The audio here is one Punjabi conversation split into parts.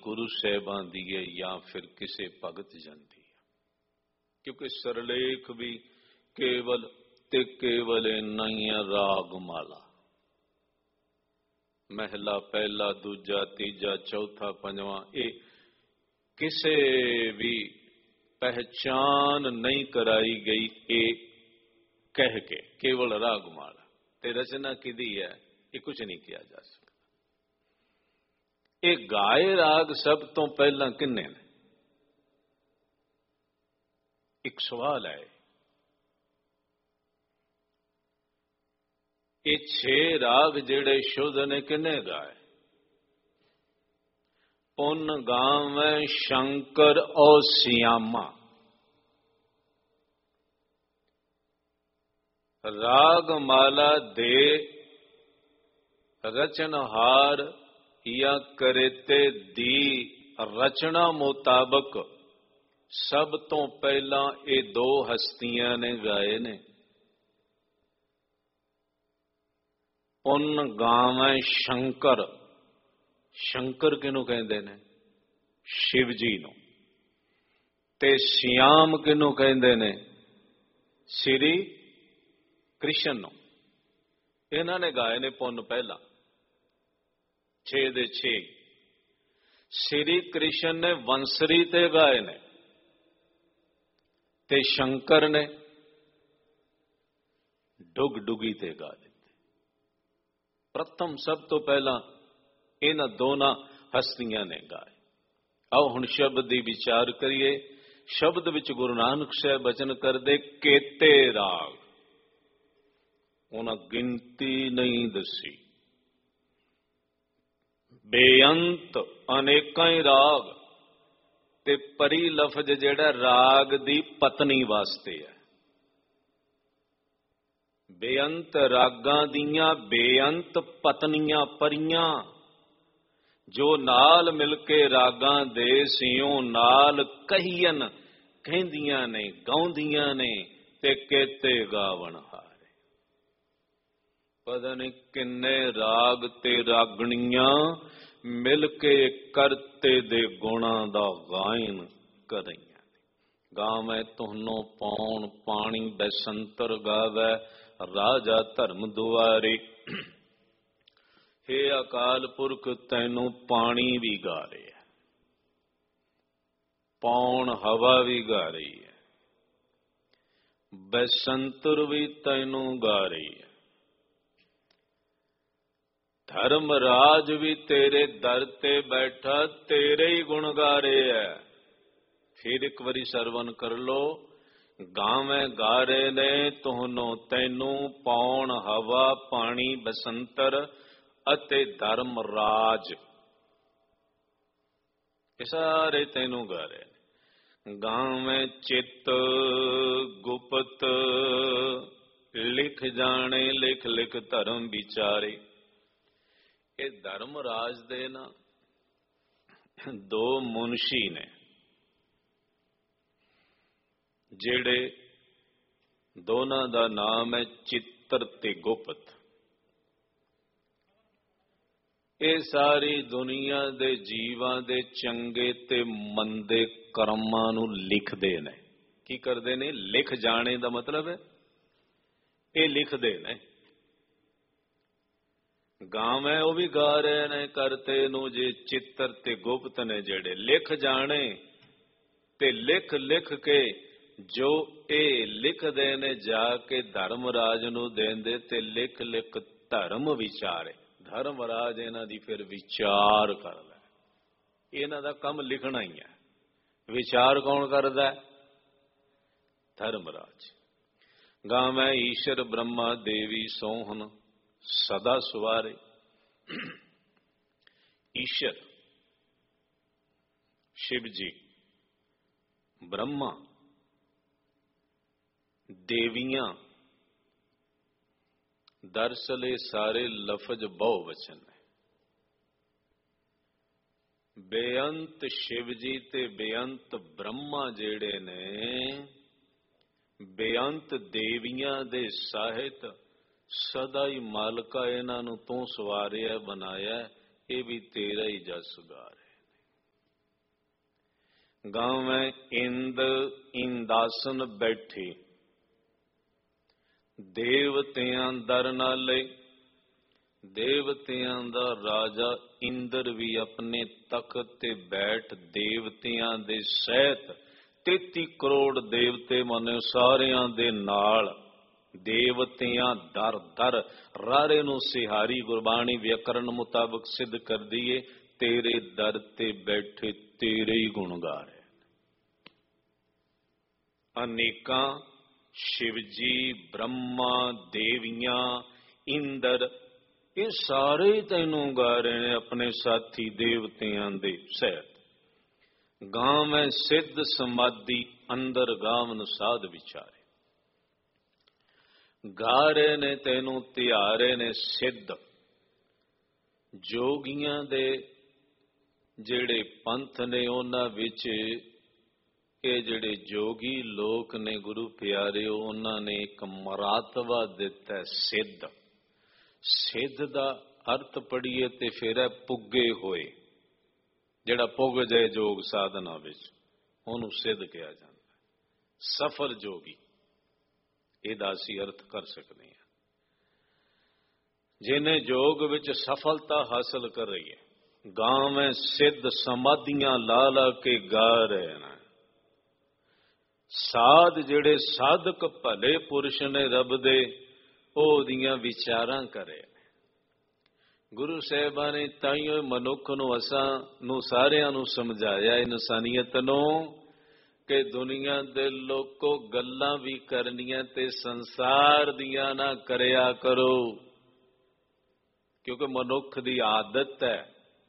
गुरु साहिबां दी है या फिर किसी भगत जन दी है, क्योंकि सरलेख भी केवल ते केवल इन्ना ही है, राग माला। महला पहला, दूजा, तीजा, चौथा, पंजवां, ये किसे भी पहचान नहीं कराई गई ये कह के, केवल राग माला। ते रचना किदी है, ये कुछ नहीं किया जा सकता। ये गाए राग सब तो पहला किन्ने ने? एक सवाल है। ये 6 राग जेड़े शुद्ध ने किन्ने गाए? पुन गावे शंकर और श्यामा। राग माला दे रचनहार या करेते दी रचना मुताबक सब तो पहला ये 2 हस्तियां ने गाए ने। पुन गावे शंकर, शंकर किनू कहते ने? शिव जी नू। ते श्याम किनू कहते ने? श्री कृष्ण नू। इन्होंने गाए ने पुन पहला 6 दे 6। श्री कृष्ण ने वंसरी ते गाए ने, ते शंकर ने डुग डुगी ते गा दिते। प्रथम सब तो पहला इन दोनों हस्तियां ने गाए। आओ हुण शब्द दी विचार करिए। शब्द विच गुरु नानक साहब बचन कर दे केते राग, उन्हें गिनती नहीं दसी। बेअंत अनेकां ही राग, ते परी लफज जेड़ा राग दी पत्नी वास्ते है। बेअंत रागां दियां बेअंत पत्नियां परियां, जो नाल मिलके रागां दे सियों नाल कहियन कहंदियां ने, गाउंदियां ने, ते केते गावण हारे। पता नहीं किन्ने राग ते रागणियां मिल के करते दे गुणां दा गायन करइयां। गावे तुहनों पौण पानी बैसंतर गावे राजा धर्म दुआरे। हे अकाल पुरख तैनू पानी भी गा रहे है, पौण हवा भी गा रही है, बैसंतर भी तैनू गा रही है। धर्मराज भी तेरे दर ते बैठा तेरे ही गुण गा रहे है। फिर एक बारी सरवण कर लो। गावे गा रहे ने तुहनों तैनू पौण हवा पानी बसंतर अते धर्मराज, ये सारे तैनू गा रहे ने। गावे चित गुप्त लिख जाने लिख लिख धर्म विचारे। ये धर्मराज दे ना 2 मुंशी ने, जेड़े दोनों दा नाम है चित्र ते गुप्त। ये सारी दुनिया दे जीवां दे चंगे ते मंदे कर्मां नूं लिखदे ने। की करदे ने? लिख जाने दा मतलब है ये लिखदे ने। गावे वो भी गा रहे ने करते नू जे चित्र ते गुप्त ने जेड़े लिख जाने ते लिख लिख के जो ए लिख देने जाके धर्मराज नू देंदे ते लिख लिख धर्म विचारे। धर्मराज इन्हां दी फिर विचार करदा। इन्हां दा काम लिखना ही है। विचार कौन करदा है? धर्मराज। गावे ईश्वर ब्रह्मा देवी सोहन सदा सवारे। ईश्वर शिव जी, ब्रह्मा, देवियां, दरअसल ये सारे लफज बहुवचन है। बेअंत शिव जी ते बेअंत ब्रह्मा जेड़े ने, बेअंत देवियां दे साहित सदा ही मालका इन्हां नूं तूं सवारिया बनाया, ये भी तेरा ही जसगार है। ਗਾਵੇਂ ਇੰਦ ਇੰਦਾਸਨ ਬੈਠੇ, ਦੇਵਤਿਆਂ ਦਰ ਨਾਲੇ। ਦੇਵਤਿਆਂ ਦਾ ਰਾਜਾ ਇੰਦਰ ਵੀ ਆਪਣੇ ਤਖਤ ਤੇ ਬੈਠ ਦੇਵਤਿਆਂ ਦੇ ਸਹਿਤ 33 ਕਰੋੜ ਦੇਵਤੇ ਮਨੇ ਸਾਰਿਆਂ ਦੇ ਨਾਲ, ਦੇਵਤਿਆਂ ਦਰ ਦਰ ਰਾਰੇ ਨੂੰ ਸਿਹਾਰੀ ਗੁਰਬਾਣੀ ਵਿਆਕਰਨ ਮੁਤਾਬਕ ਸਿੱਧ ਕਰਦੀ ਏ, ਤੇਰੇ ਦਰ ਤੇ ਬੈਠੇ ਤੇਰੇ ਹੀ ਗੁਣ ਗਾ ਰਹੇ। ਅਨੇਕਾਂ शिव जी, ब्रह्मा, देवियां, इंद्र, ये सारे तैनू गा रहे हैं अपने साथी देवतियां दे सहित। गावें सिद्ध समाधि अंदर गावन साध विचारे, गा रहे ने तैनू तिहारे ने सिद्ध। जोगियां दे जेड़े पंथ ने उन्हां विच ਇਹ ਜਿਹੜੇ ਜੋਗੀ ਲੋਕ ਨੇ ਗੁਰੂ ਪਿਆਰੇ, ਉਹਨਾਂ ਨੇ ਇੱਕ ਮਰਾਤਬਾ ਦਿੱਤਾ ਸਿੱਧ। ਸਿੱਧ ਦਾ ਅਰਥ ਪੜੀਏ ਤੇ ਫਿਰ ਹੈ ਪੁੱਗੇ ਹੋਏ। ਜਿਹੜਾ ਪੁੱਗ ਜਾਏ ਜੋਗ ਸਾਧਨਾ ਵਿੱਚ ਉਹਨੂੰ ਸਿੱਧ ਕਿਹਾ ਜਾਂਦਾ। ਸਫਲ ਜੋਗੀ ਇਹਦਾ ਅਸੀਂ ਅਰਥ ਕਰ ਸਕਦੇ ਹਾਂ। ਜਿਹਨੇ ਜੋਗ ਵਿੱਚ ਸਫਲਤਾ ਹਾਸਲ ਕਰ ਰਹੀ ਹੈ। ਗਾਵੇਂ ਸਿੱਧ ਸਮਾਧੀਆਂ ਲਾ ਲਾ ਕੇ ਗਾ ਰਹੇ ਨੇ। ਸਾਧ ਜਿਹੜੇ ਸਾਧਕ ਭਲੇ ਪੁਰਸ਼ ਨੇ ਰੱਬ ਦੇ, ਉਹਦੀਆਂ ਵਿਚਾਰਾਂ ਕਰੇ। ਗੁਰੂ ਸਾਹਿਬਾਂ ਨੇ ਤਾਈਓ ਮਨੁੱਖ ਨੂੰ ਅਸਾਂ ਨੂੰ ਸਾਰਿਆਂ ਨੂੰ ਸਮਝਾਇਆ, ਇਨਸਾਨੀਅਤ ਨੂੰ, ਕਿ ਦੁਨੀਆ ਦੇ ਲੋਕੋ ਗੱਲਾਂ ਵੀ ਕਰਨੀਆਂ ਤੇ ਸੰਸਾਰ ਦੀਆਂ ਨਾ ਕਰਿਆ ਕਰੋ। ਕਿਉਂਕਿ ਮਨੁੱਖ ਦੀ ਆਦਤ ਹੈ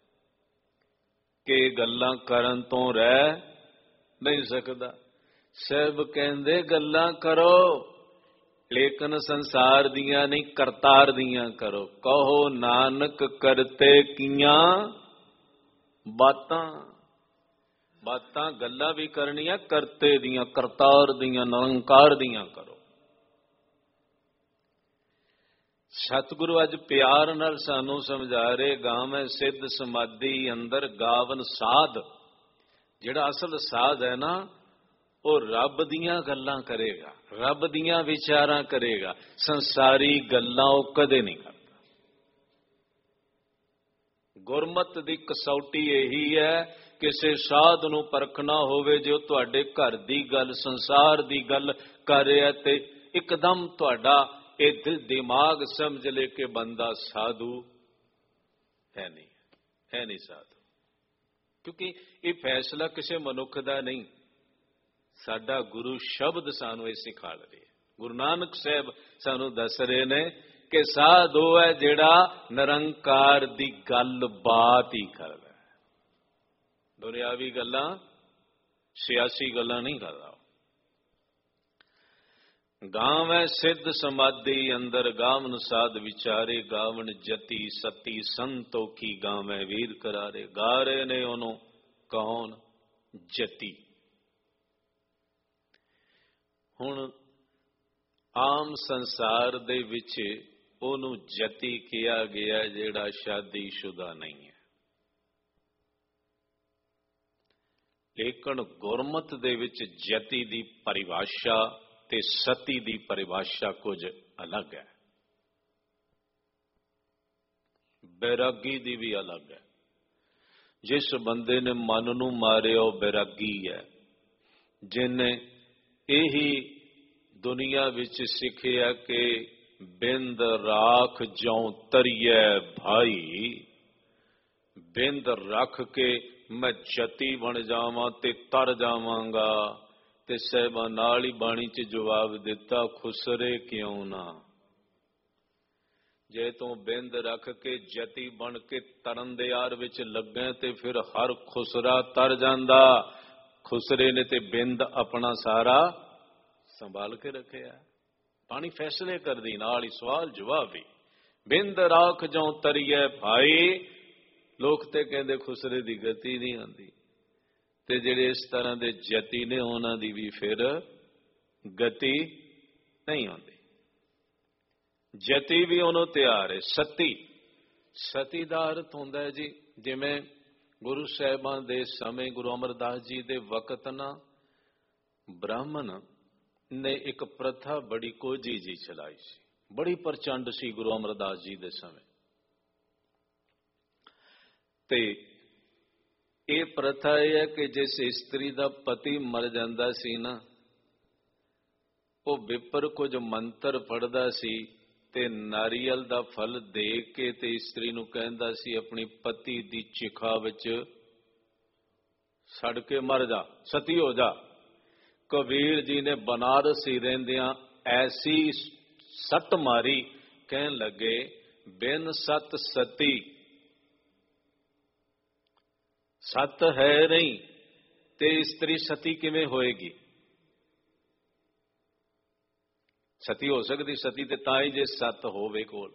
ਕਿ ਗੱਲਾਂ ਕਰਨ ਤੋਂ ਰਹਿ ਨਹੀਂ ਸਕਦਾ। ਸਭ ਕਹਿੰਦੇ ਗੱਲਾਂ ਕਰੋ, ਲੇਕਿਨ ਸੰਸਾਰ ਦੀਆਂ ਨਹੀਂ, ਕਰਤਾਰ ਦੀਆਂ ਕਰੋ। ਕਹੋ ਨਾਨਕ ਕਰਤੇ ਕੀਆਂ ਬਾਤਾਂ। ਬਾਤਾਂ ਗੱਲਾਂ ਵੀ ਕਰਨੀਆਂ, ਕਰਤੇ ਦੀਆਂ, ਕਰਤਾਰ ਦੀਆਂ, ਨਿਰੰਕਾਰ ਦੀਆਂ ਕਰੋ। ਸਤਿਗੁਰੂ ਅੱਜ ਪਿਆਰ ਨਾਲ ਸਾਨੂੰ ਸਮਝਾ ਰਹੇ, ਗਾਵੇਂ ਸਿੱਧ ਸਮਾਧੀ ਅੰਦਰ ਗਾਵਨ ਸਾਧ। ਜਿਹੜਾ ਅਸਲ ਸਾਧ ਹੈ ਨਾ, ਉਹ ਰੱਬ ਦੀਆਂ ਗੱਲਾਂ ਕਰੇਗਾ, ਰੱਬ ਦੀਆਂ ਵਿਚਾਰਾਂ ਕਰੇਗਾ। ਸੰਸਾਰੀ ਗੱਲਾਂ ਉਹ ਕਦੇ ਨਹੀਂ ਕਰਦਾ। ਗੁਰਮਤ ਦੀ ਕਸੌਟੀ ਇਹੀ ਹੈ, ਕਿਸੇ ਸਾਧ ਨੂੰ ਪਰਖਣਾ ਹੋਵੇ, ਜੋ ਤੁਹਾਡੇ ਘਰ ਦੀ ਗੱਲ, ਸੰਸਾਰ ਦੀ ਗੱਲ ਕਰ ਰਿਹਾ ਤੇ ਇੱਕਦਮ ਤੁਹਾਡਾ ਇਹ ਦਿਲ ਦਿਮਾਗ ਸਮਝ ਲੈ ਕੇ ਬੰਦਾ ਸਾਧੂ ਹੈ ਨਹੀਂ, ਹੈ ਨਹੀਂ ਸਾਧੂ। ਕਿਉਂਕਿ ਇਹ ਫੈਸਲਾ ਕਿਸੇ ਮਨੁੱਖ ਦਾ ਨਹੀਂ, ਸਾਡਾ ਗੁਰੂ ਸ਼ਬਦ ਸਾਨੂੰ ਇਹ ਸਿਖਾ ਰਹੇ। ਗੁਰੂ ਨਾਨਕ ਸਾਹਿਬ ਸਾਨੂੰ ਦੱਸ ਰਹੇ ਨੇ ਕਿ ਸਾਧ ਉਹ ਹੈ ਜਿਹੜਾ ਨਿਰੰਕਾਰ ਦੀ ਗੱਲ ਬਾਤ ਹੀ ਕਰਦਾ। ਦੁਨਿਆਵੀ ਗੱਲਾਂ, ਸਿਆਸੀ ਗੱਲਾਂ ਨਹੀਂ ਕਰਦਾ। ਗਾਵੇਂ ਸਿੱਧ ਸਮਾਧੀ ਅੰਦਰ ਗਾਵਨ ਸਾਧ ਵਿਚਾਰੇ, ਗਾਵਨ ਜਤੀ ਸਤੀ ਸੰਤੋਖੀ ਗਾਵੇਂ ਵੀਰ ਕਰਾਰੇ। ਗਾ ਰਹੇ ਨੇ ਉਹਨੂੰ ਕੌਣ? ਜਤੀ। ਹੁਣ ਆਮ ਸੰਸਾਰ ਦੇ ਵਿੱਚ ਉਹਨੂੰ ਜਤੀ ਕਿਹਾ ਗਿਆ ਜਿਹੜਾ ਸ਼ਾਦੀशुदा ਨਹੀਂ ਹੈ। ਲੇਕਿਨ ਗੁਰਮਤ ਦੇ ਵਿੱਚ ਜਤੀ ਦੀ ਪਰਿਭਾਸ਼ਾ ਤੇ ਸਤੀ ਦੀ ਪਰਿਭਾਸ਼ਾ ਕੁਝ ਅਲੱਗ ਹੈ। ਬੈਰਾਗੀ ਦੀ ਵੀ ਅਲੱਗ ਹੈ। ਜਿਸ ਬੰਦੇ ਨੇ ਮਨ ਨੂੰ ਮਾਰਿਆ ਉਹ ਬੈਰਾਗੀ ਹੈ। ਜਿਹਨੇ ਇਹੀ ਦੁਨੀਆ ਵਿੱਚ ਸਿੱਖਿਆ ਕਿ ਬਿੰਦ ਰਾਖ ਜਉ ਤਰੀਐ ਭਾਈ, ਬਿੰਦ ਰੱਖ ਕੇ ਮੈਂ ਜਤੀ ਬਣ ਜਾਵਾਂ ਤੇ ਤਰ ਜਾਵਾਂਗਾ। ਤੇ ਸਾਹਿਬਾਂ ਨਾਲ ਹੀ ਬਾਣੀ 'ਚ ਜਵਾਬ ਦਿੱਤਾ, ਖੁਸਰੇ ਕਿਉਂ ਨਾ। ਜੇ ਤੂੰ ਬਿੰਦ ਰੱਖ ਕੇ ਜਤੀ ਬਣ ਕੇ ਤਰਨ ਦੇ ਆਰ ਵਿੱਚ ਲੱਗੇ ਤੇ ਫਿਰ ਹਰ ਖੁਸਰਾ ਤਰ ਜਾਂਦਾ। ਖੁਸਰੇ ਨੇ ਤੇ ਬਿੰਦ ਆਪਣਾ ਸਾਰਾ ਸੰਭਾਲ ਕੇ ਰੱਖਿਆ। ਬਾਣੀ ਫੈਸਲੇ ਕਰਦੀ, ਨਾਲ ਹੀ ਸਵਾਲ ਜਵਾਬ ਵੀ। ਬਿੰਦ ਰਾਖ ਜਉ ਤਰੀਐ ਭਾਈ। ਲੋਕ ਤੇ ਕਹਿੰਦੇ ਖੁਸਰੇ ਦੀ ਗਤੀ ਨਹੀਂ ਆਉਂਦੀ, ਤੇ ਜਿਹੜੇ ਇਸ ਤਰ੍ਹਾਂ ਦੇ ਜਤੀ ਨੇ ਉਹਨਾਂ ਦੀ ਵੀ ਫਿਰ ਗਤੀ ਨਹੀਂ ਆਉਂਦੀ। ਜਤੀ ਵੀ ਉਹਨੂੰ ਤਿਆਰ ਹੈ। ਸਤੀ, ਸਤੀ ਦਾ ਅਰਥ ਹੁੰਦਾ ਹੈ ਜੀ, ਜਿਵੇਂ ਗੁਰੂ ਸਾਹਿਬਾਨ ਦੇ ਸਮੇਂ ਗੁਰੂ ਅਮਰਦਾਸ ਜੀ ਦੇ ਵਕਤ ਨਾ ਬ੍ਰਾਹਮਣ ਨੇ ਇੱਕ ਪ੍ਰਥਾ ਬੜੀ ਕੋਝੀ ਜੀ ਚਲਾਈ ਸੀ, ਬੜੀ ਪ੍ਰਚੰਡ ਸੀ ਗੁਰੂ ਅਮਰਦਾਸ ਜੀ ਦੇ ਸਮੇਂ। ਤੇ ਇਹ ਪ੍ਰਥਾ ਇਹ ਹੈ ਕਿ ਜਿਸ ਇਸਤਰੀ ਦਾ ਪਤੀ ਮਰ ਜਾਂਦਾ ਸੀ ਨਾ, ਉਹ ਵਿਪਰ ਕੁਝ ਮੰਤਰ ਪੜ੍ਹਦਾ ਸੀ ਤੇ ਨਾਰੀਅਲ ਦਾ ਫਲ ਦੇ ਕੇ ਤੇ ਇਸਤਰੀ ਨੂੰ ਕਹਿੰਦਾ ਸੀ ਆਪਣੀ ਪਤੀ ਦੀ ਚਿਖਾ ਵਿੱਚ ਸੜ ਕੇ ਮਰ ਜਾ, ਸਤੀ ਹੋ ਜਾ। ਕਬੀਰ ਜੀ ਨੇ ਬਨਾਰਸ ਹੀ ਰਹਿੰਦਿਆਂ ਐਸੀ ਸੱਟ ਮਾਰੀ, ਕਹਿਣ ਲੱਗੇ ਬਿਨ ਸਤ ਸਤੀ, ਸਤ ਹੈ ਨਹੀਂ ਤੇ ਇਸਤਰੀ ਸਤੀ ਕਿਵੇਂ ਹੋਏਗੀ? ਸਤੀ ਹੋ ਸਕਦੀ, ਸਤੀ ਤੇ ਤਾਂ ਹੀ ਜੇ ਸਤ ਹੋਵੇ ਕੋਲ।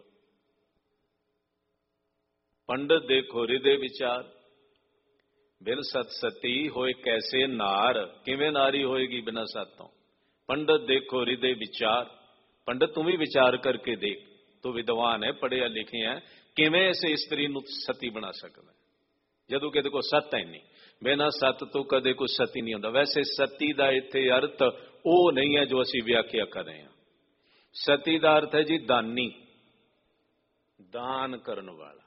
ਪੰਡਤ ਦੇਖੋ ਹਿਰਦੇ ਵਿਚਾਰ, ਬਿਨ ਸਤ ਸਤੀ ਹੋਏ ਕੈਸੇ ਨਾਰ, ਕਿਵੇਂ ਨਾਰੀ ਹੋਏਗੀ ਬਿਨਾਂ ਸਤ ਤੋਂ? ਪੰਡਤ ਦੇਖੋ ਹਿਰਦੇ ਵਿਚਾਰ, ਪੰਡਤ ਤੂੰ ਵੀ ਵਿਚਾਰ ਕਰਕੇ ਦੇਖ, ਤੂੰ ਵਿਦਵਾਨ ਹੈ, ਪੜ੍ਹਿਆ ਲਿਖਿਆ ਹੈ, ਕਿਵੇਂ ਇਸ ਇਸਤਰੀ ਨੂੰ ਸਤੀ ਬਣਾ ਸਕਦਾ ਜਦੋਂ ਕਿਤੇ ਕੋ ਸਤ ਹੈ ਨਹੀਂ? ਬਿਨਾਂ ਸਤ ਤੋਂ ਕਦੇ ਕੋਈ ਸਤੀ ਨਹੀਂ ਹੁੰਦਾ। ਵੈਸੇ ਸਤੀ ਦਾ ਇੱਥੇ ਅਰਥ ਉਹ ਨਹੀਂ ਹੈ ਜੋ ਅਸੀਂ ਵਿਆਖਿਆ ਕਰ ਰਹੇ ਹਾਂ। ਸਤੀ ਦਾ ਅਰਥ ਹੈ ਜੀ ਦਾਨੀ, ਦਾਨ ਕਰਨ ਵਾਲਾ।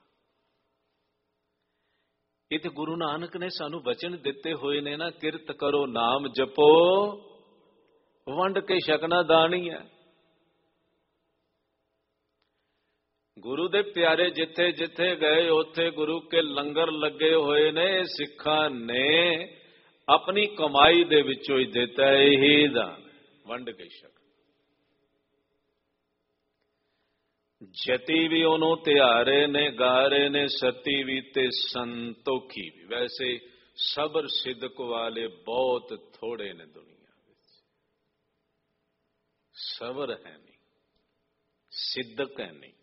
ਇੱਥੇ ਗੁਰੂ ਨਾਨਕ ਨੇ ਸਾਨੂੰ ਵਚਨ ਦਿੱਤੇ ਹੋਏ ਨੇ ਨਾ, ਕਿਰਤ ਕਰੋ ਨਾਮ ਜਪੋ, ਵੰਡ ਕੇ ਛਕਣਾ ਦਾਨ ਹੀ ਹੈ। ਗੁਰੂ ਦੇ ਪਿਆਰੇ ਜਿੱਥੇ ਜਿੱਥੇ ਗਏ ਉੱਥੇ ਗੁਰੂ ਕੇ ਲੰਗਰ ਲੱਗੇ ਹੋਏ ਨੇ। ਸਿੱਖਾਂ ਨੇ ਆਪਣੀ ਕਮਾਈ ਦੇ ਵਿੱਚੋਂ ਹੀ ਦਿੱਤਾ ਇਹ ਦਾਨ, ਵੰਡ ਕੇ ਛਕ। ਜਤੀ ਵੀ ਉਹਨੂੰ ਤਿਆਰੇ ਨੇ, ਗਾ ਰਹੇ ਨੇ ਸਤੀ ਵੀ ਤੇ ਸੰਤੋਖੀ ਵੀ। ਵੈਸੇ ਸਬਰ ਸਿਦਕ ਵਾਲੇ ਬਹੁਤ ਥੋੜੇ ਨੇ ਦੁਨੀਆ ਵਿੱਚ, ਸਬਰ ਹੈ ਨਹੀਂ, ਸਿਦਕ ਹੈ ਨਹੀਂ।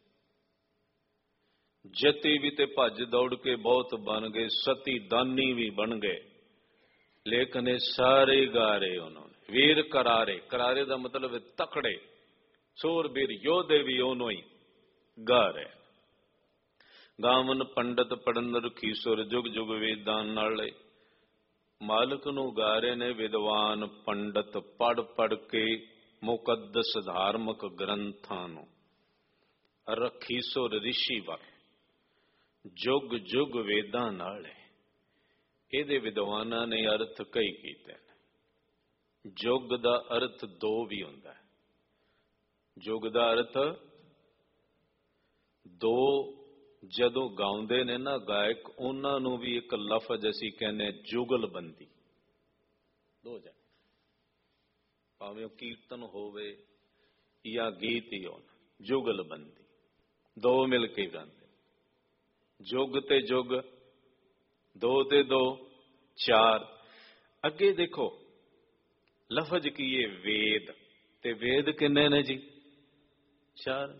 ਜਤੀ ਵੀ ਤੇ ਭੱਜ ਦੌੜ ਕੇ ਬਹੁਤ ਬਣ ਗਏ, ਸਤੀ ਦਾਨੀ ਵੀ ਬਣ ਗਏ, ਲੇਕਿਨ ਇਹ ਸਾਰੇ ਗਾ ਰਹੇ ਉਹਨਾਂ ਨੇ ਵੀਰ ਕਰਾਰੇ। ਕਰਾਰੇ ਦਾ ਮਤਲਬ ਹੈ ਤਕੜੇ, ਸੂਰਬੀਰ ਯੋਧੇ ਵੀ ਉਹਨੂੰ ਹੀ ਗਾ ਰਹੇ। ਗਾਵਨ ਪੰਡਤ ਪੜਨ ਰਖੀ ਸੁਰ, ਜੁਗ ਜੁਗ ਵੇਦਾਂ ਨਾਲੇ। ਮਾਲਕ ਨੂੰ ਗਾ ਰਹੇ ਨੇ ਵਿਦਵਾਨ ਪੰਡਤ, ਪੜ ਪੜ ਕੇ ਮੁਕੱਦਸ ਧਾਰਮਿਕ ਗ੍ਰੰਥਾਂ ਨੂੰ। ਰਖੀ ਸੁਰ ਰਿਸ਼ੀ ਵਰ, ਜੁਗ ਜੁਗ ਵੇਦਾਂ ਨਾਲੇ। ਇਹਦੇ ਵਿਦਵਾਨਾਂ ਨੇ ਅਰਥ ਕਈ ਕੀਤੇ ਨੇ। ਜੁਗ ਦਾ ਅਰਥ ਦੋ ਵੀ ਹੁੰਦਾ ਹੈ। ਜੁਗ ਦਾ ਅਰਥ ਦੋ ਜਦੋਂ ਗਾਉਂਦੇ ਨੇ ਨਾ ਗਾਇਕ, ਉਹਨਾਂ ਨੂੰ ਵੀ ਇੱਕ ਲਫ਼ਜ਼ ਅਸੀਂ ਕਹਿੰਦੇ ਜੁਗਲਬੰਦੀ। ਦੋ ਜਣੇ, ਭਾਵੇਂ ਉਹ ਕੀਰਤਨ ਹੋਵੇ ਜਾਂ ਗੀਤ ਹੀ ਹੋਣ, ਜੁਗਲਬੰਦੀ, ਦੋ ਮਿਲ ਕੇ ਗਾਉਂਦੇ। ਜੁਗ ਤੇ ਜੁਗ, ਦੋ ਤੇ ਦੋ, ਚਾਰ। ਅੱਗੇ ਦੇਖੋ ਲਫ਼ਜ਼ ਕੀ ਹੈ? ਵੇਦ। ਤੇ ਵੇਦ ਕਿੰਨੇ ਨੇ ਜੀ? ਚਾਰ।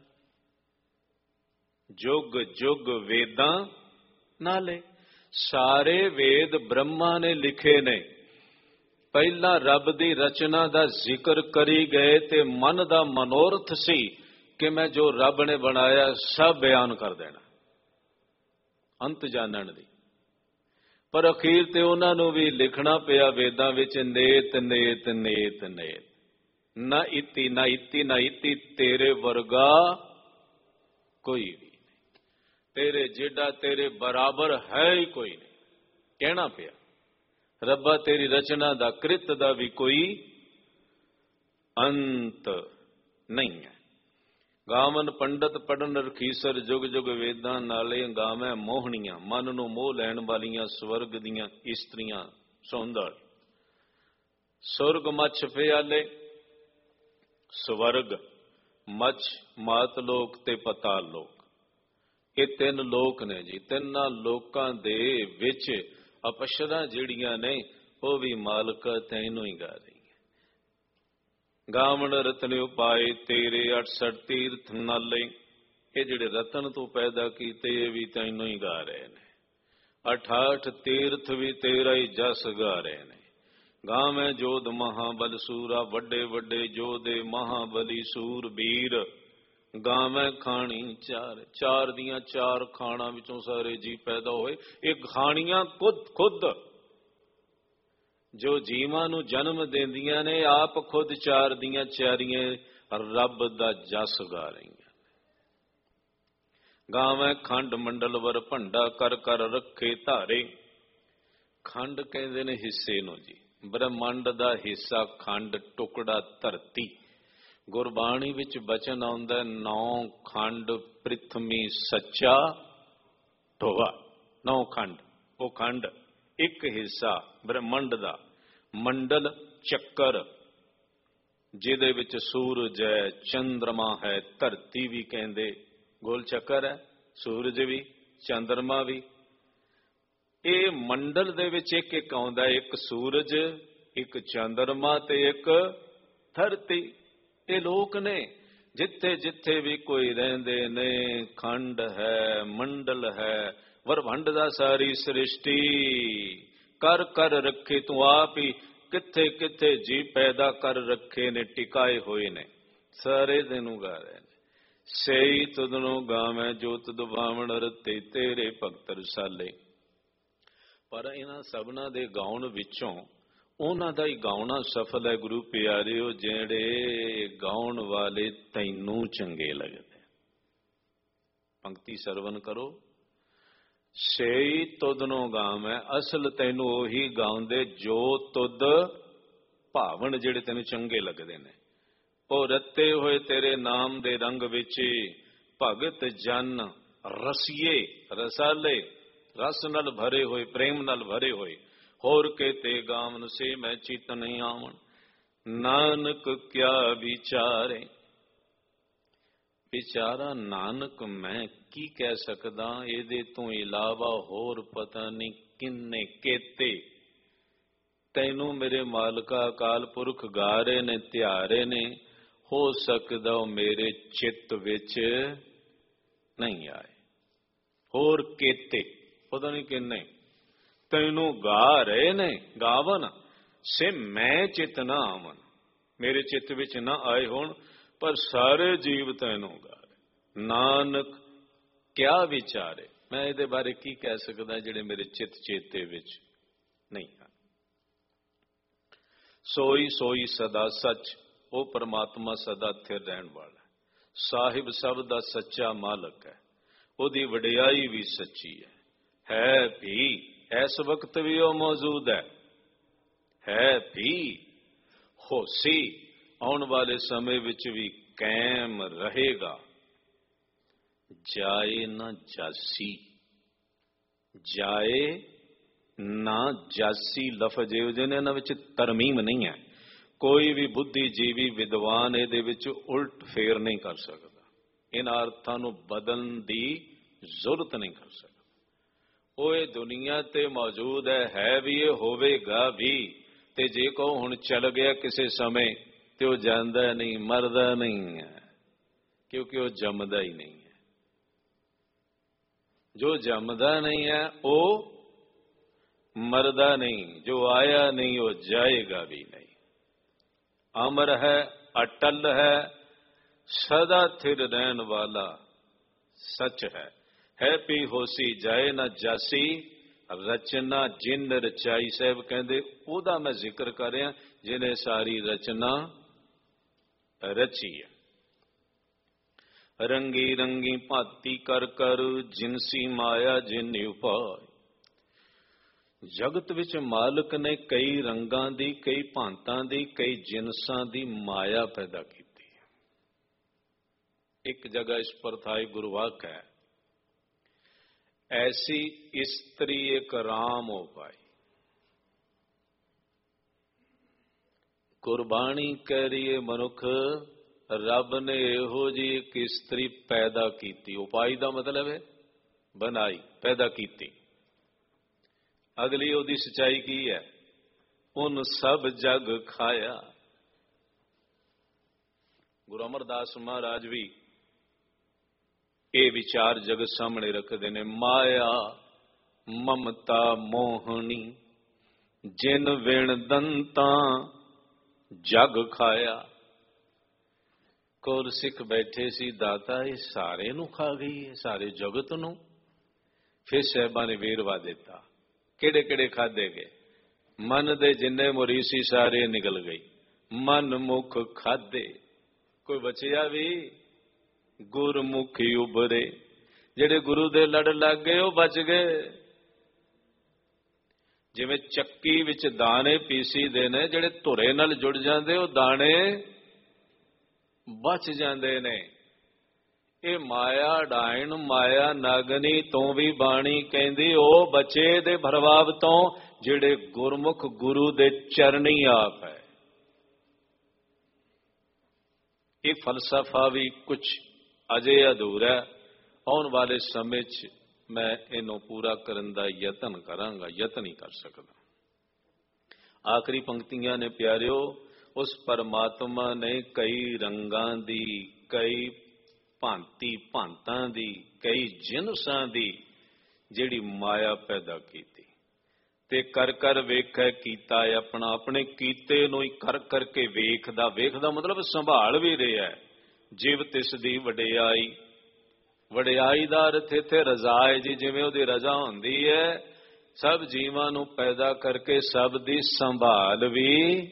ਜੁਗ ਜੁਗ ਵੇਦਾਂ ਨਾਲੇ। ਸਾਰੇ ਵੇਦ ਬ੍ਰਹਮਾ ਨੇ ਲਿਖੇ ਨੇ। ਪਹਿਲਾਂ ਰੱਬ ਦੀ ਰਚਨਾ ਦਾ ਜ਼ਿਕਰ ਕਰੀ ਗਏ ਤੇ ਮਨ ਦਾ ਮਨੋਰਥ ਸੀ ਕਿ ਮੈਂ ਜੋ ਰੱਬ ਨੇ ਬਣਾਇਆ ਸਭ ਬਿਆਨ ਕਰ ਦੇਣਾ, ਅੰਤ ਜਾਣਨ ਦੀ। ਪਰ ਅਖੀਰ ਤੇ ਉਹਨਾਂ ਨੂੰ ਵੀ ਲਿਖਣਾ ਪਿਆ ਵੇਦਾਂ ਵਿੱਚ, ਨੇਤ ਨੇਤ ਨੇਤ ਨੇਤ, ਨਾ ਇਤੀ ਨਾ ਇਤੀ ਨਾ ਇਤੀ, ਤੇਰੇ ਵਰਗਾ ਕੋਈ ਵੀ ਨਹੀਂ, ਤੇਰੇ ਜਿੱਡਾ ਤੇਰੇ ਬਰਾਬਰ ਹੈ ਹੀ ਕੋਈ ਨਹੀਂ। ਕਹਿਣਾ ਪਿਆ ਰੱਬਾ ਤੇਰੀ ਰਚਨਾ ਦਾ, ਕ੍ਰਿਤ ਦਾ ਵੀ ਕੋਈ ਅੰਤ ਨਹੀਂ ਹੈ। ਗਾਵਨ ਪੰਡਤ ਪੜਨ ਰਖੀਸਰ, ਜੁਗ ਜੁਗ ਵੇਦਾਂ ਨਾਲੇ। ਗਾਵੇਂ ਮੋਹਣੀਆਂ, ਮਨ ਨੂੰ ਮੋਹ ਲੈਣ ਵਾਲੀਆਂ ਸਵਰਗ ਦੀਆਂ ਇਸਤਰੀਆਂ ਸੌਂਦੜ। ਸੁਰਗ ਮੱਛ ਪਿਆਲੇ। ਸਵਰਗ, ਮੱਛ, ਮਾਤ ਲੋਕ ਤੇ ਪਤਾਲ ਲੋਕ, ਇਹ ਤਿੰਨ ਲੋਕ ਨੇ ਜੀ। ਤਿੰਨਾਂ ਲੋਕਾਂ ਦੇ ਵਿੱਚ ਅਪਸ਼ਰਾਂ ਜਿਹੜੀਆਂ ਨੇ ਉਹ ਵੀ ਮਾਲਕ ਤੈਨੂੰ ਹੀ ਗਾ ਰਹੀ ਹੈ। ਗਾਵਣ ਰਤਨ ਉਪਾਏ ਤੇਰੇ, 68 ਤੀਰਥ ਨਾਲੇ। ਇਹ ਜਿਹੜੇ ਰਤਨ ਤੋਂ ਪੈਦਾ ਕੀਤੇ ਇਹ ਵੀ ਤੈਨੂੰ ਹੀ ਗਾ ਰਹੇ ਨੇ। 68 ਤੀਰਥ ਵੀ ਤੇਰਾ ਹੀ ਜਸ ਗਾ ਰਹੇ ਨੇ। ਗਾਵੇਂ ਜੋਧ ਮਹਾਬਲ ਸੂਰਾ, ਵੱਡੇ ਵੱਡੇ ਜੋਧੇ ਮਹਾਬਲੀ ਸੂਰਬੀਰ। ਗਾਵੇਂ ਖਾਣੀ ਚਾਰ, ਚਾਰ ਦੀਆਂ ਚਾਰ ਖਾਣਾ ਵਿੱਚੋਂ ਸਾਰੇ ਜੀ ਪੈਦਾ ਹੋਏ। ਇਹ ਖਾਣੀਆਂ ਖੁਦ ਜੋ ਜੀਵਾਂ ਨੂੰ ਜਨਮ ਦਿੰਦੀਆਂ ਨੇ, ਆਪ ਖੁਦ ਚਾਰ ਦੀਆਂ ਚਾਰੀਆਂ ਰੱਬ ਦਾ ਜਸ ਗਾ ਰਹੀਆਂ। ਗਾਵੇਂ ਖੰਡ ਮੰਡਲ ਵਰ ਭੰਡਾ, ਕਰ ਕਰ ਰੱਖੇ ਧਾਰੇ। ਖੰਡ ਕਹਿੰਦੇ ਨੇ ਹਿੱਸੇ ਨੂੰ ਜੀ, ਬ੍ਰਹਮੰਡ ਦਾ ਹਿੱਸਾ ਖੰਡ, ਟੁਕੜਾ ਧਰਤੀ। ਗੁਰਬਾਣੀ ਵਿੱਚ ਬਚਨ ਆਉਂਦਾ, 9 ਖੰਡ ਪ੍ਰਿਥਵੀ ਸੱਚਾ ਢੋਆ। 9 ਖੰਡ, ਉਹ ਖੰਡ ਇੱਕ ਹਿੱਸਾ ਬ੍ਰਹਮੰਡ ਦਾ, ਮੰਡਲ ਚੱਕਰ ਜਿਹਦੇ ਵਿੱਚ ਸੂਰਜ ਹੈ, ਚੰਦਰਮਾ ਹੈ, ਧਰਤੀ ਵੀ ਕਹਿੰਦੇ ਗੋਲ ਚੱਕਰ ਹੈ, ਸੂਰਜ ਵੀ ਚੰਦਰਮਾ ਵੀ। ਇਹ ਮੰਡਲ ਦੇ ਵਿੱਚ ਇੱਕ ਇੱਕ ਆਉਂਦਾ, ਇੱਕ ਸੂਰਜ, ਇੱਕ ਚੰਦਰਮਾ ਤੇ ਇੱਕ ਧਰਤੀ। ਇਹ ਲੋਕ ਨੇ ਜਿੱਥੇ ਜਿੱਥੇ ਵੀ ਕੋਈ ਰਹਿੰਦੇ ਨੇ, ਖੰਡ ਹੈ, ਮੰਡਲ ਹੈ, ਵਰਭੰਡ ਦਾ ਸਾਰੀ ਸ੍ਰਿਸ਼ਟੀ ਕਰ ਕਰ ਰੱਖੇ। ਤੂੰ ਆਪ ਹੀ ਕਿੱਥੇ ਕਿੱਥੇ ਜੀ ਪੈਦਾ ਕਰ ਰੱਖੇ ਨੇ, ਟਿਕਾਏ ਹੋਏ ਨੇ, ਸਾਰੇ ਤੈਨੂੰ ਗਾ ਰਹੇ ਨੇ। ਸਈ ਤੁਧਨੋਂ ਗਾਵੇਂ ਜੋ ਤੁਧ ਭਾਵਣ ਰਤੇ, ਤੇਰੇ ਭਗਤ ਰਸਾਲੇ। ਪਰ ਇਹਨਾਂ ਸਭਨਾਂ ਦੇ ਗਾਉਣ ਵਿੱਚੋਂ ਉਹਨਾਂ ਦਾ ਹੀ ਗਾਉਣਾ ਸਫਲ ਹੈ ਗੁਰੂ ਪਿਆਰਿਓ, ਜਿਹੜੇ ਗਾਉਣ ਵਾਲੇ ਤੈਨੂੰ ਚੰਗੇ ਲੱਗਦੇ। ਪੰਕਤੀ ਸਰਵਨ ਕਰੋ। ਸਈ ਤੁਧਨੋਂ ਗਾਵੇਂ, ਅਸਲ ਤੈਨੂੰ ਉਹੀ ਗਾਉਂਦੇ ਜੋ ਤੁਧ ਭਾਵਨ, ਜਿਹੜੇ ਤੈਨੂੰ ਚੰਗੇ ਲੱਗਦੇ ਨੇ। ਉਹ ਰੱਤੇ ਹੋਏ ਤੇਰੇ ਨਾਮ ਦੇ ਰੰਗ ਵਿੱਚ, ਭਗਤ ਜਨ ਰਸੀਏ, ਰਸਾਲੇ, ਰਸ ਨਾਲ ਭਰੇ ਹੋਏ, ਪ੍ਰੇਮ ਨਾਲ ਭਰੇ ਹੋਏ। ਹੋਰ ਕੇ ਤੇ ਗਾਵਨ ਸੇ ਮੈਂ ਚਿਤ ਨਹੀਂ ਆਵਣ, ਨਾਨਕ ਕਿਆ ਵਿਚਾਰੇ। ਵਿਚਾਰਾ ਨਾਨਕ ਮੈਂ ਕੀ ਕਹਿ ਸਕਦਾ, ਇਹਦੇ ਤੋਂ ਇਲਾਵਾ ਹੋਰ ਪਤਾ ਨਹੀਂ ਕਿੰਨੇ ਕੇਤੇ ਤੈਨੂੰ ਮੇਰੇ ਮਾਲਕਾ ਅਕਾਲ ਪੁਰਖ ਗਾ ਰਹੇ ਨੇ, ਧਿਆਰੇ ਨੇ। ਹੋ ਸਕਦਾ ਉਹ ਮੇਰੇ ਚਿੱਤ ਵਿੱਚ ਨਹੀਂ ਆਏ। ਹੋਰ ਕੇਤੇ ਪਤਾ ਨਹੀਂ ਕਿੰਨੇ ਤੈਨੂੰ ਗਾ ਰਹੇ ਨੇ, ਗਾਵਨ ਸੇ ਮੈਂ ਚਿਤ ਨਾ ਆਵਨ, ਮੇਰੇ ਚਿੱਤ ਵਿੱਚ ਨਾ ਆਏ ਹੋਣ, ਪਰ ਸਾਰੇ ਜੀਵ ਤੈਨੂੰ ਗਾ ਰਹੇ। ਨਾਨਕ ਕਿਆ ਵਿਚਾਰੇ, ਮੈਂ ਇਹਦੇ ਬਾਰੇ ਕੀ ਕਹਿ ਸਕਦਾ ਜਿਹੜੇ ਮੇਰੇ ਚਿੱਤ ਚੇਤੇ ਵਿੱਚ ਨਹੀਂ ਹਨ। ਸੋਈ ਸੋਈ ਸਦਾ ਸੱਚ, ਉਹ ਪਰਮਾਤਮਾ ਸਦਾ ਸਥਿਰ ਰਹਿਣ ਵਾਲਾ ਹੈ। ਸਾਹਿਬ ਸਭ ਦਾ ਸੱਚਾ ਮਾਲਕ ਹੈ, ਉਹਦੀ ਵਡਿਆਈ ਵੀ ਸੱਚੀ ਹੈ ਵੀ ਇਸ ਵਕਤ ਵੀ ਉਹ ਮੌਜੂਦ ਹੈ ਵੀ ਹੋਸੀ, ਆਉਣ ਵਾਲੇ ਸਮੇਂ ਵਿੱਚ ਵੀ ਕਾਇਮ ਰਹੇਗਾ। ਜਾਏ ਨਾ ਜਾਸੀ, ਜਾਏ ਨਾ ਜਾਸੀ ਲਫ਼ਜ਼ ਇਹੋ ਜਿਹੇ ਨੇ, ਇਹਨਾਂ ਵਿੱਚ ਤਰਮੀਮ ਨਹੀਂ ਹੈ। ਕੋਈ ਵੀ ਬੁੱਧੀਜੀਵੀ ਵਿਦਵਾਨ ਇਹਦੇ ਵਿੱਚ ਉਲਟ ਫੇਰ ਨਹੀਂ ਕਰ ਸਕਦਾ, ਇਹਨਾਂ ਅਰਥਾਂ ਨੂੰ ਬਦਲਣ ਦੀ ਜ਼ਰੂਰਤ ਨਹੀਂ ਕਰ ਸਕਦਾ। ਉਹ ਇਹ ਦੁਨੀਆ ਤੇ ਮੌਜੂਦ ਹੈ ਵੀ, ਇਹ ਹੋਵੇਗਾ ਵੀ। ਤੇ ਜੇ ਕਹੋ ਹੁਣ ਚੱਲ ਗਿਆ ਕਿਸੇ ਸਮੇਂ, ਤੇ ਉਹ ਜਾਂਦਾ ਨਹੀਂ, ਮਰਦਾ ਨਹੀਂ ਹੈ, ਕਿਉਂਕਿ ਉਹ ਜੰਮਦਾ ਹੀ ਨਹੀਂ ਹੈ। ਜੋ ਜੰਮਦਾ ਨਹੀਂ ਹੈ ਉਹ ਮਰਦਾ ਨਹੀਂ, ਜੋ ਆਇਆ ਨਹੀਂ ਉਹ ਜਾਏਗਾ ਵੀ ਨਹੀਂ। ਅਮਰ ਹੈ, ਅਟਲ ਹੈ, ਸਦਾ ਸਥਿਰ ਰਹਿਣ ਵਾਲਾ ਸੱਚ ਹੈ ਪੀ ਹੋਸੀ, ਜਾਏ ਨਾ ਜਾਸੀ, ਰਚਨਾ ਜਿਨ ਰਚਾਈ। ਸਾਹਿਬ ਕਹਿੰਦੇ ਉਹਦਾ ਮੈਂ ਜ਼ਿਕਰ ਕਰ ਰਿਹਾ ਜਿਹਨੇ ਸਾਰੀ ਰਚਨਾ ਰਚੀ ਹੈ। ਰੰਗੀ ਰੰਗੀ ਭਾਤੀ ਕਰ ਕਰ, ਜਿਨਸੀ ਮਾਇਆ ਜਿਨ ਉਪਾਇ। ਜਗਤ ਵਿੱਚ ਮਾਲਕ ਨੇ ਕਈ ਰੰਗਾਂ ਦੀ, ਕਈ ਭਾਂਤਾਂ ਦੀ, ਕਈ ਜਿਨਸਾਂ ਦੀ ਮਾਇਆ ਪੈਦਾ ਕੀਤੀ ਹੈ। ਇੱਕ ਜਗ੍ਹਾ ਇਸ ਪਰਥਾਈ ਗੁਰਵਾਕ ਹੈ, ਐਸੀ ਇਸਤਰੀ ਇੱਕ ਰਾਮ ਹੋ ਪਾਈ। ਗੁਰਬਾਣੀ ਕਹਿ ਰਹੀ ਹੈ ਮਨੁੱਖ ਰੱਬ ਨੇ ਇਹੋ ਜਿਹੀ ਇੱਕ ਇਸਤਰੀ ਪੈਦਾ ਕੀਤੀ। ਉਪਾਈ ਦਾ ਮਤਲਬ ਹੈ ਬਣਾਈ, ਪੈਦਾ ਕੀਤੀ। ਅਗਲੀ ਉਹਦੀ ਸਚਾਈ ਕੀ ਹੈ? ਉਹਨ ਸਭ ਜਗ ਖਾਇਆ। ਗੁਰੂ ਅਮਰਦਾਸ ਮਹਾਰਾਜ ਵੀ ਇਹ ਵਿਚਾਰ ਜਗਤ ਸਾਹਮਣੇ ਰੱਖਦੇ ਨੇ। ਮਾਇਆ ਮਮਤਾ ਮੋਹਣੀ, ਜਿਨ ਵਿਣ ਦੰਤਾਂ ਜਗ ਖਾਇਆ। ਕੋਲ ਸਿੱਖ ਬੈਠੇ ਸੀ, ਦਾਤਾ ਇਹ ਸਾਰੇ ਨੂੰ ਖਾ ਗਈ ਹੈ, ਸਾਰੇ ਜਗਤ ਨੂੰ। ਫਿਰ ਸਾਹਿਬਾਂ ਨੇ ਵੇਰਵਾ ਦਿੱਤਾ ਕਿਹੜੇ ਕਿਹੜੇ ਖਾਦੇ ਗਏ। ਮਨ ਦੇ ਜਿੰਨੇ ਮੁਰੀਦ ਸੀ ਸਾਰੇ ਨਿਕਲ ਗਈ, ਮਨ ਮੁਖ ਖਾਦੇ, ਕੋਈ ਬਚਿਆ ਵੀ? ਗੁਰਮੁਖੀ ਉਭਰੇ, ਜਿਹੜੇ ਗੁਰੂ ਦੇ ਲੜ ਲੱਗ ਗਏ ਉਹ ਬਚ ਗਏ। ਜਿਵੇਂ ਚੱਕੀ ਵਿੱਚ ਦਾਣੇ ਪੀਸੀ ਦੇ ਨੇ, ਜਿਹੜੇ ਧੁਰੇ ਨਾਲ ਜੁੜ ਜਾਂਦੇ ਉਹ ਦਾਣੇ ਬਚ ਜਾਂਦੇ ਨੇ। ਇਹ ਮਾਇਆ ਡਾਇਣ ਮਾਇਆ ਨਾਗਨੀ ਤੋਂ ਵੀ ਬਾਣੀ ਕਹਿੰਦੀ ਉਹ ਬਚੇ ਦੇ ਪ੍ਰਭਾਵ ਤੋਂ ਜਿਹੜੇ ਗੁਰਮੁਖ ਗੁਰੂ ਦੇ ਚਰਨੀ ਆਪ ਹੈ। ਇਹ ਫਲਸਫਾ ਵੀ ਕੁਝ ਅਜੇ ਅਧੂਰਾ, ਆਉਣ ਵਾਲੇ ਸਮੇਂ 'ਚ ਮੈਂ ਇਹਨੂੰ ਪੂਰਾ ਕਰਨ ਦਾ ਯਤਨ ਕਰਾਂਗਾ, ਯਤਨ ਹੀ ਕਰ ਸਕਦਾ। ਆਖਰੀ ਪੰਕਤੀਆਂ ਨੇ ਪਿਆਰਿਓ, ਉਸ ਪਰਮਾਤਮਾ ਨੇ ਕਈ ਰੰਗਾਂ ਦੀ, ਕਈ ਭਾਂਤੀ ਭਾਂਤਾਂ ਦੀ, ਕਈ ਜਿਨਸਾਂ ਦੀ ਜਿਹੜੀ ਮਾਇਆ ਪੈਦਾ ਕੀਤੀ ਤੇ ਕਰ ਕਰ ਵੇਖੈ ਕੀਤਾ ਆਪਣਾ, ਆਪਣੇ ਕੀਤੇ ਨੂੰ ਹੀ ਕਰ ਕਰਕੇ ਵੇਖਦਾ। ਵੇਖਦਾ ਮਤਲਬ ਸੰਭਾਲ ਵੀ ਰਿਹਾ। ਜਿਵ ਤਿਸ ਦੀ ਵਡਿਆਈ, ਵਡਿਆਈ ਦਾ ਅਰਥ ਇੱਥੇ ਰਜ਼ਾ ਹੈ ਜੀ। ਜਿਵੇਂ ਉਹਦੀ ਰਜ਼ਾ ਹੁੰਦੀ ਹੈ, ਸਭ ਜੀਵਾਂ ਨੂੰ ਪੈਦਾ ਕਰਕੇ ਸਭ ਦੀ ਸੰਭਾਲ ਵੀ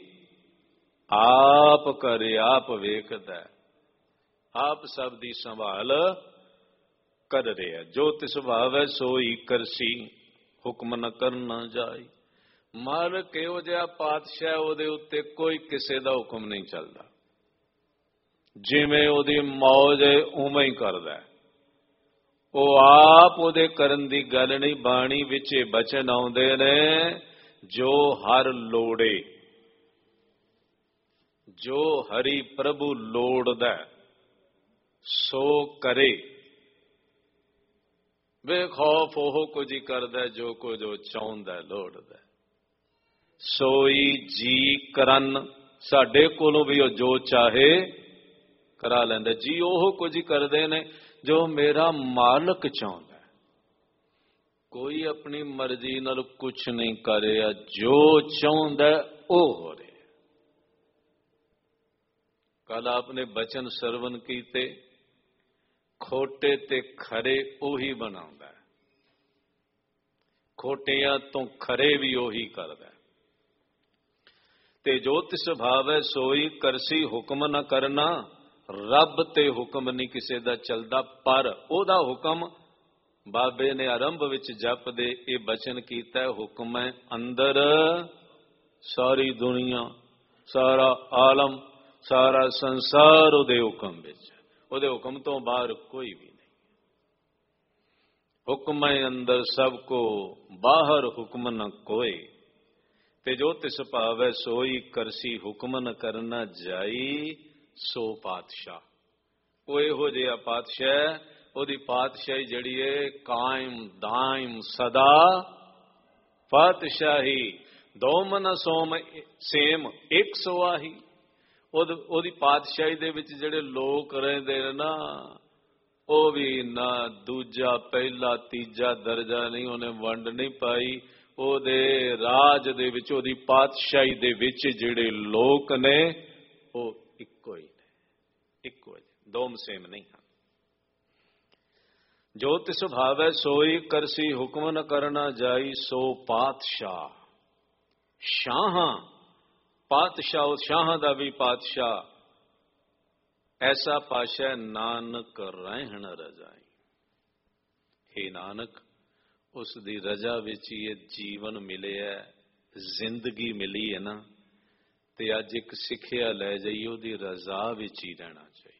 ਆਪ ਕਰੇ, ਆਪ ਵੇਖਦਾ, ਆਪ ਸਭ ਦੀ ਸੰਭਾਲ ਕਰ ਰਿਹਾ। ਜੋ ਤਿਸ ਭਾਵੈ ਸੋਈ ਕਰਸੀ, ਹੁਕਮ ਨ ਕਰਨਾ ਜਾਈ। ਮਾਲਕ ਇਹੋ ਜਿਹਾ ਪਾਤਸ਼ਾਹ, ਉਹਦੇ ਉੱਤੇ ਕੋਈ ਕਿਸੇ ਦਾ ਹੁਕਮ ਨਹੀਂ ਚੱਲਦਾ। ਜਿਵੇਂ ਉਹਦੀ ਮੌਜ ਹੈ ਉਵੇਂ ਹੀ ਕਰਦਾ। ਉਹ ਆਪ ਉਹਦੇ ਕਰਨ ਦੀ ਗੱਲ ਨਹੀਂ। ਬਾਣੀ ਵਿੱਚ ਬਚਨ ਆਉਂਦੇ ਨੇ, ਜੋ ਹਰ ਲੋੜੇ, ਜੋ ਹਰੀ ਪ੍ਰਭੂ ਲੋੜਦਾ ਸੋ ਕਰੇ। ਬੇਖੌਫ ਉਹ ਕੁਝ ਹੀ ਕਰਦਾ ਜੋ ਕੁਝ ਉਹ ਚਾਹੁੰਦਾ ਲੋੜਦਾ। ਸੋਈ ਜੀ ਕਰਨ, ਸਾਡੇ ਕੋਲੋਂ ਵੀ ਉਹ ਜੋ ਚਾਹੇ ਕਰਾ ਲੈਂਦਾ। ਜੀ ਉਹ ਕੁਝ ਹੀ ਕਰਦੇ ਨੇ ਜੋ ਮੇਰਾ ਮਾਲਕ ਚਾਹੁੰਦਾ। ਕੋਈ ਆਪਣੀ ਮਰਜ਼ੀ ਨਾਲ ਕੁਛ ਨਹੀਂ ਕਰ ਰਿਹਾ, ਜੋ ਚਾਹੁੰਦਾ ਉਹ ਹੋ ਰਿਹਾ। ਕੱਲ ਆਪਨੇ ਬਚਨ ਸਰਵਨ ਕੀਤੇ, ਖੋਟੇ ਤੇ ਖਰੇ ਉਹੀ ਬਣਾਉਂਦਾ, ਖੋਟਿਆਂ ਤੋਂ ਖਰੇ ਵੀ ਉਹੀ ਕਰਦਾ। ਤੇ ਜੋ ਤਿਸ ਭਾਵੈ ਸੋਈ ਕਰਸੀ, ਹੁਕਮ ਨਾ ਕਰਨਾ। ਰੱਬ ਤੇ ਹੁਕਮ ਨਹੀਂ ਕਿਸੇ ਦਾ ਚੱਲਦਾ, ਪਰ ਉਹਦਾ ਹੁਕਮ ਬਾਬੇ ਨੇ ਆਰੰਭ ਵਿੱਚ ਜਪਦੇ ਇਹ ਬਚਨ ਕੀਤਾ, ਹੁਕਮ ਹੈ ਅੰਦਰ ਸਾਰੀ ਦੁਨੀਆ, ਸਾਰਾ ਆਲਮ, ਸਾਰਾ ਸੰਸਾਰ ਉਹਦੇ ਹੁਕਮ ਵਿੱਚ। ਉਹਦੇ ਹੁਕਮ ਤੋਂ ਬਾਹਰ ਕੋਈ ਵੀ ਨਹੀਂ। ਹੁਕਮ ਹੈ ਅੰਦਰ ਸਭ ਕੋ, ਬਾਹਰ ਹੁਕਮ ਨ ਕੋਏ। ਤੇ ਜੋ ਤਿਸ ਭਾਵੈ ਸੋਈ ਕਰਸੀ, ਹੁਕਮ ਨ ਕਰਨਾ ਜਾਈ। ਸੋ ਪਾਤਸ਼ਾਹ, ਉਹ ਇਹੋ ਜਿਹਾ ਪਾਤਸ਼ਾਹ, ਉਹਦੀ ਪਾਤਸ਼ਾਹੀ ਜਿਹੜੀ ਹੈ ਕਾਇਮ ਦਾਇਮ ਸਦਾ ਪਾਤਸ਼ਾਹੀ। ਦੋਮਨ ਸੋਮ ਸੇਮ ਇੱਕ ਸਵਾਹੀ। ਉਹਦੀ ਪਾਤਸ਼ਾਹੀ ਦੇ ਵਿੱਚ ਜਿਹੜੇ ਲੋਕ ਰਹਿੰਦੇ ਨੇ ਨਾ, ਉਹ ਵੀ ਨਾ ਦੂਜਾ ਪਹਿਲਾ ਤੀਜਾ ਦਰਜਾ ਨਹੀਂ, ਉਹਨੇ ਵੰਡ ਨਹੀਂ ਪਾਈ। ਉਹਦੇ ਰਾਜ ਦੇ ਵਿੱਚ, ਉਹਦੀ ਪਾਤਸ਼ਾਹੀ ਦੇ ਵਿੱਚ ਜਿਹੜੇ ਲੋਕ ਨੇ ਉਹ ਇੱਕੋ ਹੀ ਨੇ, ਇੱਕੋ ਹੀ, ਦੋਮ ਸੇਮ ਨਹੀਂ ਹਨ। ਜੋ ਤਿਸ ਭਾਵੈ ਸੋਈ ਕਰਸੀ, ਹੁਕਮ ਨ ਕਰਨਾ ਜਾਈ। ਸੋ ਪਾਤਸ਼ਾਹ, ਸ਼ਾਹਾਂ, ਪਾਤਸ਼ਾਹ, ਸ਼ਾਹਾਂ ਦਾ ਵੀ ਪਾਤਸ਼ਾਹ, ਐਸਾ ਪਾਤਸ਼ਾਹ ਨਾਨਕ ਰਹਿਣ ਰਜਾਈ। ਹੇ ਨਾਨਕ, ਉਸ ਦੀ ਰਜਾ ਵਿੱਚ ਹੀ ਇਹ ਜੀਵਨ ਮਿਲਿਆ, ਜ਼ਿੰਦਗੀ ਮਿਲੀ ਹੈ ਨਾ, ਤੇ ਅੱਜ ਇੱਕ ਸਿੱਖਿਆ ਲੈ ਜਾਈਏ, ਉਹਦੀ ਰਜ਼ਾ ਵਿੱਚ ਹੀ ਰਹਿਣਾ ਚਾਹੀਦਾ।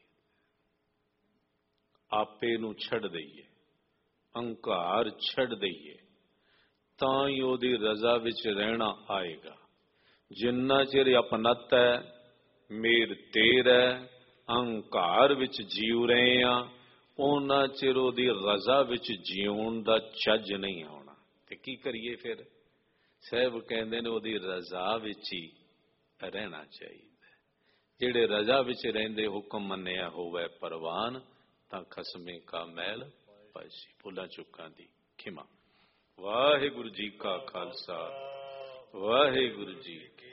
ਆਪੇ ਨੂੰ ਛੱਡ ਦਈਏ, ਅਹੰਕਾਰ ਛੱਡ ਦਈਏ, ਤਾਂ ਹੀ ਉਹਦੀ ਰਜ਼ਾ ਵਿੱਚ ਰਹਿਣਾ ਆਏਗਾ। ਜਿੰਨਾ ਚਿਰ ਆਪਣਤ ਹੈ, ਮੇਰ ਤੇਰ ਹੈ, ਅਹੰਕਾਰ ਵਿੱਚ ਜੀਉ ਰਹੇ ਆ, ਉਹਨਾਂ ਚਿਰ ਉਹਦੀ ਰਜ਼ਾ ਵਿੱਚ ਜਿਉਣ ਦਾ ਚੱਜ ਨਹੀਂ ਆਉਣਾ। ਤੇ ਕੀ ਕਰੀਏ ਫਿਰ? ਸਾਹਿਬ ਕਹਿੰਦੇ ਨੇ ਉਹਦੀ ਰਜ਼ਾ ਵਿੱਚ ਹੀ ਰਹਿਣਾ ਚਾਹੀਦਾ। ਜਿਹੜੇ ਰਜ਼ਾ ਵਿੱਚ ਰਹਿੰਦੇ, ਹੁਕਮ ਮੰਨਿਆ ਹੋਵੇ ਪ੍ਰਵਾਨ, ਤਾਂ ਖਸਮੇ ਕਾ ਮੈਲ ਪਾਈਸੀ। ਭੁੱਲਾਂ ਚੁੱਕਾਂ ਦੀ ਖਿਮਾ। ਵਾਹਿਗੁਰੂ ਜੀ ਕਾ ਖਾਲਸਾ, ਵਾਹਿਗੁਰੂ ਜੀ ਕੀ